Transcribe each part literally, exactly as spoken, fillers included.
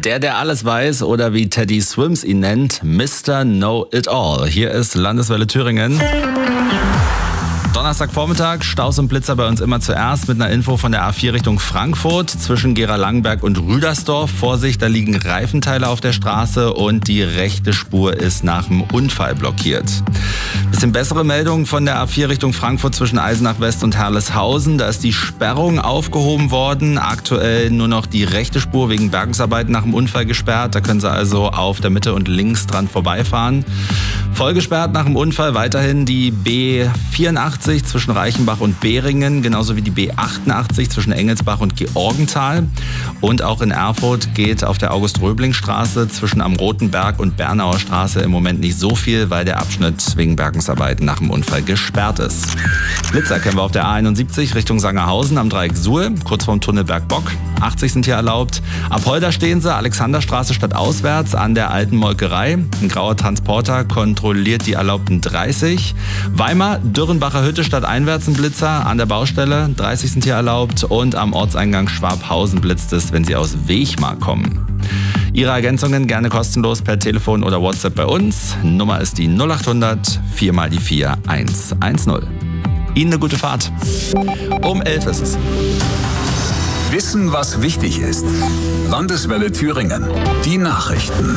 Der, der alles weiß oder wie Teddy Swims ihn nennt, Mister Know-it-all. Hier ist Landeswelle Thüringen. Donnerstagvormittag, Staus und Blitzer bei uns immer zuerst mit einer Info von der A vier Richtung Frankfurt zwischen Gera-Langenberg und Rüdersdorf. Vorsicht, da liegen Reifenteile auf der Straße und die rechte Spur ist nach dem Unfall blockiert. Bisschen bessere Meldung von der A vier Richtung Frankfurt zwischen Eisenach West und Herleshausen. Da ist die Sperrung aufgehoben worden. Aktuell nur noch die rechte Spur wegen Bergungsarbeiten nach dem Unfall gesperrt. Da können Sie also auf der Mitte und links dran vorbeifahren. Voll gesperrt nach dem Unfall weiterhin die B vierundachtzig zwischen Reichenbach und Behringen, genauso wie die B achtundachtzig zwischen Engelsbach und Georgenthal. Und auch in Erfurt geht auf der August-Röbling-Straße zwischen am Roten Berg und Bernauer Straße im Moment nicht so viel, weil der Abschnitt wegen Bergungsarbeiten nach dem Unfall gesperrt ist. Blitzer kennen wir auf der A einundsiebzig Richtung Sangerhausen am Dreieck Suhl, kurz vorm Tunnel Bergbock. achtzig sind hier erlaubt. Ab Holder stehen sie, Alexanderstraße stadtauswärts an der alten Molkerei. Ein grauer Transporter kontrolliert die erlaubten dreißig. Weimar, Dürrenbacher Hütte stadteinwärts ein Blitzer an der Baustelle. dreißig sind hier erlaubt. Und am Ortseingang Schwabhausen blitzt es, wenn Sie aus Wechmar kommen. Ihre Ergänzungen gerne kostenlos per Telefon oder WhatsApp bei uns. Nummer ist die null achthundert vier mal die vier eins eins null. Ihnen eine gute Fahrt. Um elf ist es. Wissen, was wichtig ist. Landeswelle Thüringen. Die Nachrichten.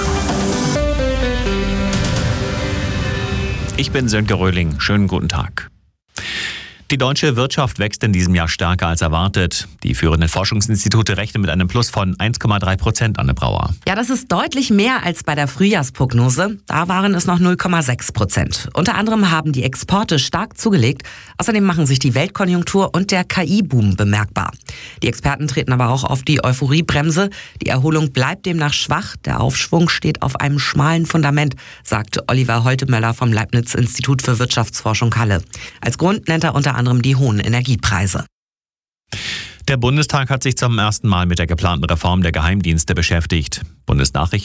Ich bin Sönke Röhling. Schönen guten Tag. Die deutsche Wirtschaft wächst in diesem Jahr stärker als erwartet. Die führenden Forschungsinstitute rechnen mit einem Plus von eins Komma drei Prozent, Anne Brauer. Ja, das ist deutlich mehr als bei der Frühjahrsprognose. Da waren es noch null Komma sechs Prozent. Unter anderem haben die Exporte stark zugelegt. Außerdem machen sich die Weltkonjunktur und der K I-Boom bemerkbar. Die Experten treten aber auch auf die Euphoriebremse. Die Erholung bleibt demnach schwach. Der Aufschwung steht auf einem schmalen Fundament, sagt Oliver Holtemöller vom Leibniz-Institut für Wirtschaftsforschung Halle. Als Grund nennt er unter anderem die hohen Energiepreise. Der Bundestag hat sich zum ersten Mal mit der geplanten Reform der Geheimdienste beschäftigt. Bundesnachrichten